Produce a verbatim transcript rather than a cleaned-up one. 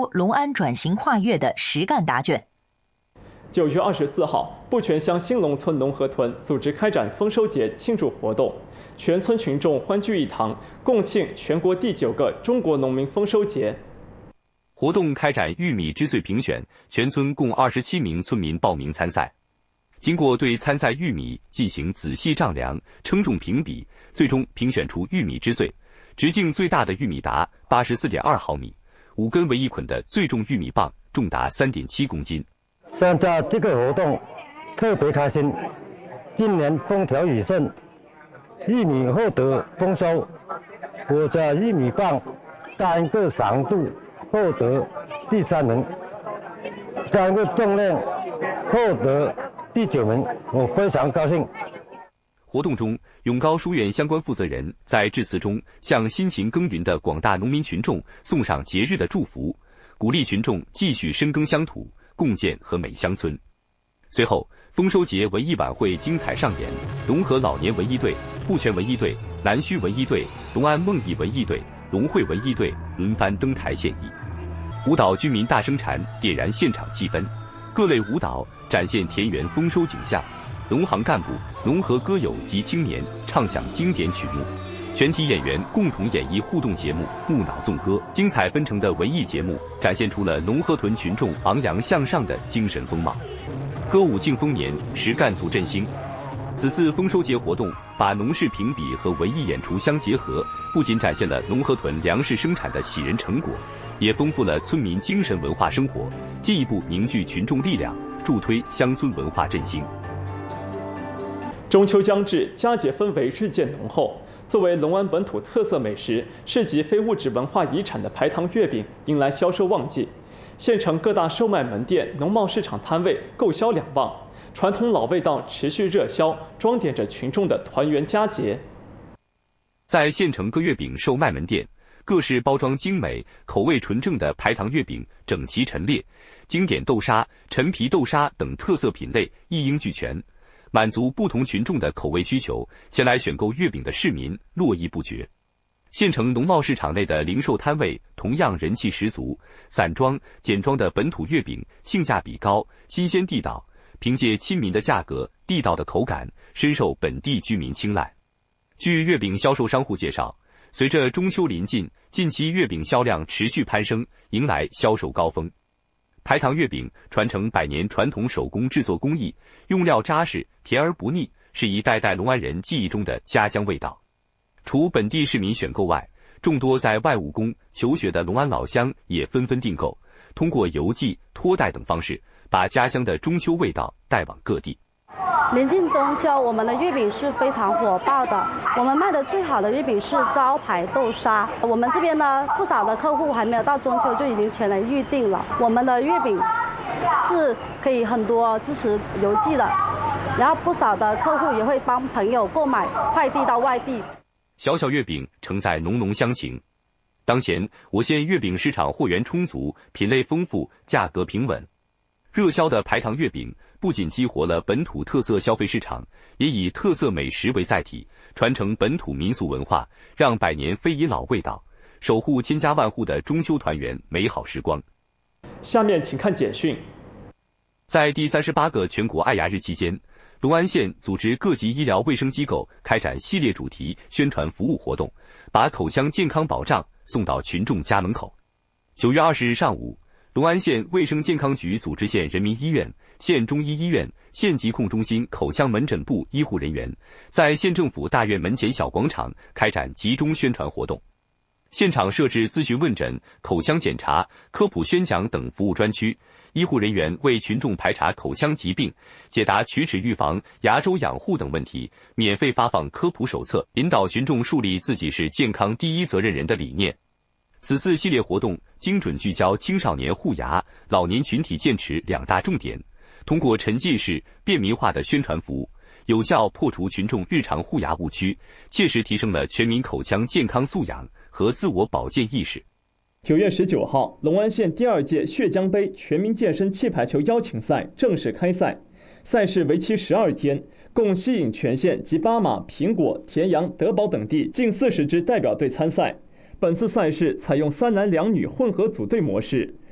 出隆安转型跨越的实干答卷。 九月二十四号，步泉乡新隆村农河屯组织开展丰收节庆祝活动，全村群众欢聚一堂，共庆全国第九个中国农民丰收节。 活动开展玉米之最评选，全村共二十七名村民报名参赛。经过对参赛玉米进行仔细丈量、称重评比，最终评选出玉米之最。直径最大的玉米达八十四点二毫米，五根为一捆的最重玉米棒重达三点七公斤。 参加这个活动特别开心，今年风调雨顺，玉米获得丰收。我家玉米棒单个长度获得第三名，单个重量获得第九名，我非常高兴。 活动中，永高书院相关负责人在致辞中向辛勤耕耘的广大农民群众送上节日的祝福，鼓励群众继续深耕乡土，共建和美乡村。随后，丰收节文艺晚会精彩上演，龙河老年文艺队、步泉文艺队、南圩文艺队、隆安梦艺文艺队、龙汇文艺队轮番登台献艺。舞蹈居民大声蝉点燃现场气氛，各类舞蹈展现田园丰收景象，农行干部、农合歌友及青年唱响经典曲目，全体演员共同演绎互动节目《木脑纵歌》。精彩纷呈的文艺节目展现出了农河屯群众昂扬向上的精神风貌。歌舞庆丰年，实干促振兴。此次丰收节活动把农事评比和文艺演出相结合，不仅展现了农河屯粮食生产的喜人成果，也丰富了村民精神文化生活，进一步凝聚群众力量，助推乡村文化振兴。 中秋将至，佳节氛围日渐浓厚。作为隆安本土特色美食、市级非物质文化遗产的排糖月饼迎来销售旺季，县城各大售卖门店、农贸市场摊位购销两旺，传统老味道持续热销，装点着群众的团圆佳节。 在县城各月饼售卖门店，各式包装精美、口味纯正的排糖月饼整齐陈列，经典豆沙、陈皮豆沙等特色品类一应俱全，满足不同群众的口味需求，前来选购月饼的市民络绎不绝。县城农贸市场内的零售摊位同样人气十足，散装、简装的本土月饼性价比高、新鲜地道，凭借亲民的价格、地道的口感，深受本地居民青睐。据月饼销售商户介绍，随着中秋临近，近期月饼销量持续攀升，迎来销售高峰。排糖月饼传承百年传统手工制作工艺，用料扎实、甜而不腻，是一代代隆安人记忆中的家乡味道。除本地市民选购外，众多在外务工求学的隆安老乡也纷纷订购，通过邮寄、托带等方式，把家乡的中秋味道带往各地。 临近中秋，我们的月饼是非常火爆的。我们卖的最好的月饼是招牌豆沙。我们这边呢，不少的客户还没有到中秋就已经全来预定了。我们的月饼是可以很多支持邮寄的，然后不少的客户也会帮朋友购买快递到外地。 小小月饼承载浓浓乡情。当前，我县月饼市场货源充足，品类丰富，价格平稳。热销的排糖月饼不仅激活了本土特色消费市场，也以特色美食为载体，传承本土民俗文化，让百年非遗老味道，守护千家万户的中秋团圆美好时光。 下面请看简讯。 在第三十八个全国爱牙日期间，隆安县组织各级医疗卫生机构开展系列主题宣传服务活动，把口腔健康保障送到群众家门口。九月二十日上午，隆安县卫生健康局组织县人民医院、县中医医院、县疾控中心口腔门诊部医护人员在县政府大院门前小广场开展集中宣传活动。现场设置咨询问诊、口腔检查、科普宣讲等服务专区，医护人员为群众排查口腔疾病，解答龋齿预防、牙周养护等问题，免费发放科普手册，引导群众树立自己是健康第一责任人的理念。此次系列活动精准聚焦青少年护牙、老年群体健齿两大重点，通过沉浸式、便民化的宣传服务，有效破除群众日常护牙误区，切实提升了全民口腔健康素养和自我保健意识。 九月十九号，隆安县第二届血浆杯全民健身气排球邀请赛正式开赛，赛事为期十二天，共吸引全县及巴马、苹果、田阳、德保等地近四十支代表队参赛。本次赛事采用三男两女混合组队模式，